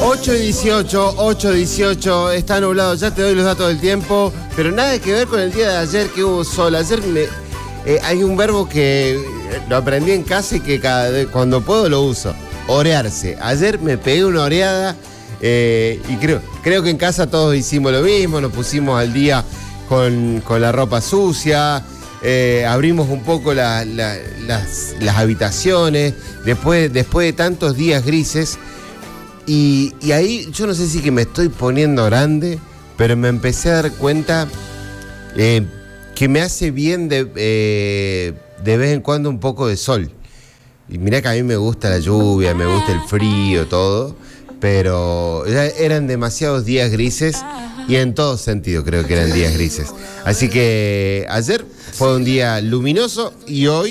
8:18, está nublado, ya te doy los datos del tiempo, pero nada que ver con el día de ayer que hubo sol. Ayer hay un verbo que lo aprendí en casa y que cuando puedo lo uso, orearse. Ayer me pegué una oreada y creo que en casa todos hicimos lo mismo, nos pusimos al día con la ropa sucia, abrimos un poco las habitaciones, después de tantos días grises. Y ahí yo no sé si que me estoy poniendo grande, pero me empecé a dar cuenta que me hace bien de vez en cuando un poco de sol. Y mirá que a mí me gusta la lluvia, me gusta el frío, todo, pero eran demasiados días grises y en todo sentido creo que eran días grises. Así que ayer fue un día luminoso y hoy